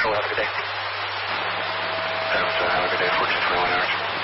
Control, have a good day. Have a good day, 1421 Arch.